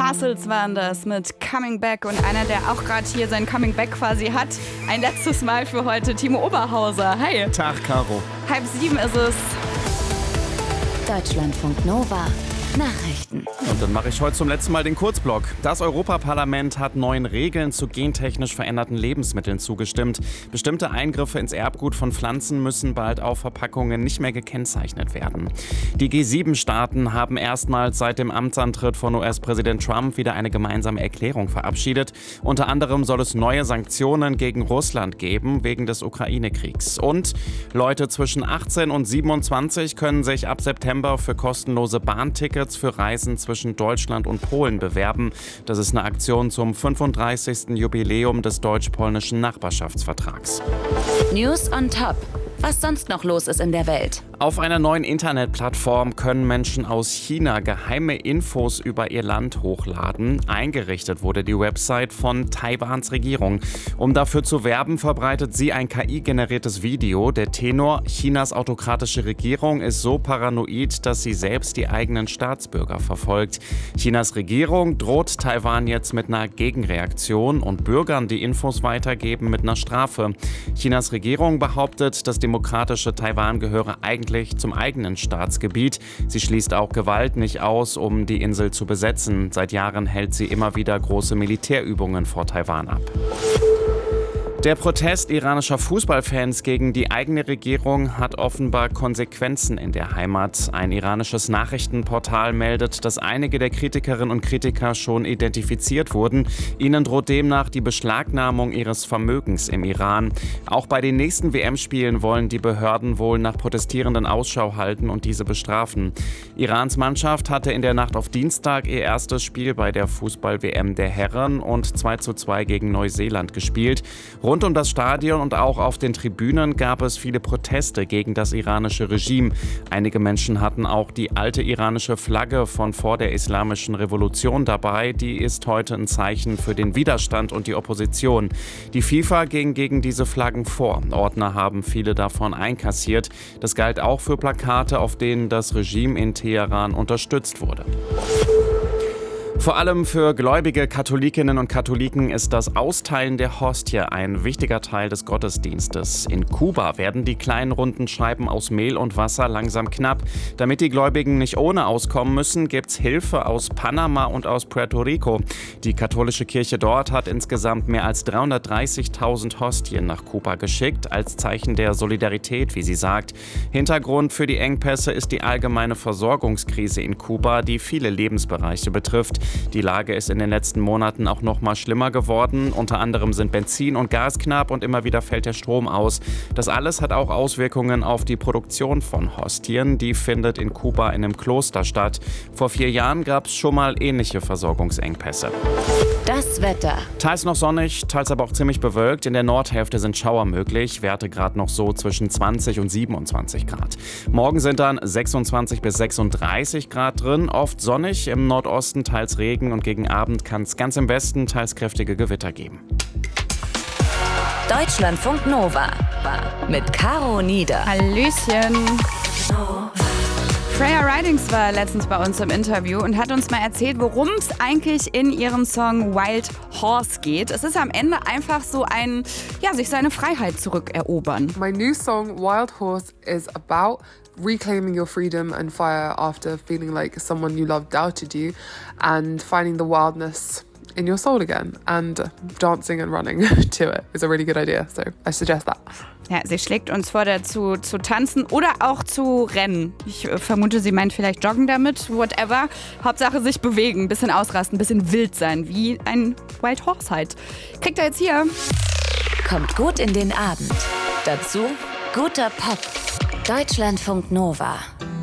Parcels waren das mit Coming Back und einer, der auch gerade hier sein Coming Back quasi hat. Ein letztes Mal für heute, Timo Oberhauser. Hi. Tag, Caro. 6:30 ist es. Deutschlandfunk Nova. Nachrichten. Und dann mache ich heute zum letzten Mal den Kurzblock. Das Europaparlament hat neuen Regeln zu gentechnisch veränderten Lebensmitteln zugestimmt. Bestimmte Eingriffe ins Erbgut von Pflanzen müssen bald auf Verpackungen nicht mehr gekennzeichnet werden. Die G7-Staaten haben erstmals seit dem Amtsantritt von US-Präsident Trump wieder eine gemeinsame Erklärung verabschiedet. Unter anderem soll es neue Sanktionen gegen Russland geben wegen des Ukraine-Kriegs. Und Leute zwischen 18 und 27 können sich ab September für kostenlose Bahntickets für Reisen zwischen Deutschland und Polen bewerben. Das ist eine Aktion zum 35. Jubiläum des deutsch-polnischen Nachbarschaftsvertrags. News on Top. Was sonst noch los ist in der Welt. Auf einer neuen Internetplattform können Menschen aus China geheime Infos über ihr Land hochladen. Eingerichtet wurde die Website von Taiwans Regierung. Um dafür zu werben, verbreitet sie ein KI-generiertes Video. Der Tenor: Chinas autokratische Regierung ist so paranoid, dass sie selbst die eigenen Staatsbürger verfolgt. Chinas Regierung droht Taiwan jetzt mit einer Gegenreaktion und Bürgern, die Infos weitergeben, mit einer Strafe. Chinas Regierung behauptet, das demokratische Taiwan gehöre eigentlich zum eigenen Staatsgebiet. Sie schließt auch Gewalt nicht aus, um die Insel zu besetzen. Seit Jahren hält sie immer wieder große Militärübungen vor Taiwan ab. Der Protest iranischer Fußballfans gegen die eigene Regierung hat offenbar Konsequenzen in der Heimat. Ein iranisches Nachrichtenportal meldet, dass einige der Kritikerinnen und Kritiker schon identifiziert wurden. Ihnen droht demnach die Beschlagnahmung ihres Vermögens im Iran. Auch bei den nächsten WM-Spielen wollen die Behörden wohl nach Protestierenden Ausschau halten und diese bestrafen. Irans Mannschaft hatte in der Nacht auf Dienstag ihr erstes Spiel bei der Fußball-WM der Herren und 2:2 gegen Neuseeland gespielt. Rund um das Stadion und auch auf den Tribünen gab es viele Proteste gegen das iranische Regime. Einige Menschen hatten auch die alte iranische Flagge von vor der Islamischen Revolution dabei. Die ist heute ein Zeichen für den Widerstand und die Opposition. Die FIFA ging gegen diese Flaggen vor. Ordner haben viele davon einkassiert. Das galt auch für Plakate, auf denen das Regime in Teheran unterstützt wurde. Vor allem für gläubige Katholikinnen und Katholiken ist das Austeilen der Hostie ein wichtiger Teil des Gottesdienstes. In Kuba werden die kleinen runden Scheiben aus Mehl und Wasser langsam knapp. Damit die Gläubigen nicht ohne auskommen müssen, gibt's Hilfe aus Panama und aus Puerto Rico. Die katholische Kirche dort hat insgesamt mehr als 330.000 Hostien nach Kuba geschickt, als Zeichen der Solidarität, wie sie sagt. Hintergrund für die Engpässe ist die allgemeine Versorgungskrise in Kuba, die viele Lebensbereiche betrifft. Die Lage ist in den letzten Monaten auch noch mal schlimmer geworden. Unter anderem sind Benzin und Gas knapp und immer wieder fällt der Strom aus. Das alles hat auch Auswirkungen auf die Produktion von Hostien. Die findet in Kuba in einem Kloster statt. Vor 4 Jahren gab es schon mal ähnliche Versorgungsengpässe. Das Wetter. Teils noch sonnig, teils aber auch ziemlich bewölkt. In der Nordhälfte sind Schauer möglich. Werte gerade noch so zwischen 20 und 27 Grad. Morgen sind dann 26 bis 36 Grad drin. Oft sonnig, im Nordosten teils Regen und gegen Abend kann es ganz im Westen teils kräftige Gewitter geben. Deutschlandfunk Nova mit Caro Nieder. Hallöchen. Freya Ridings war letztens bei uns im Interview und hat uns mal erzählt, worum es eigentlich in ihrem Song Wild Horse geht. Es ist am Ende einfach so sich seine Freiheit zurückerobern. My new song Wild Horse is about reclaiming your freedom and fire after feeling like someone you loved doubted you and finding the wildness in your soul again, and dancing and running to it is a really good idea, so I suggest that. Ja, sie schlägt uns vor, dazu zu tanzen oder auch zu rennen. Ich vermute, sie meint vielleicht joggen damit, whatever. Hauptsache sich bewegen, ein bisschen ausrasten, ein bisschen wild sein, wie ein Wild Horse halt. Kriegt er jetzt hier. Kommt gut in den Abend. Dazu guter Pop. Deutschlandfunk Nova.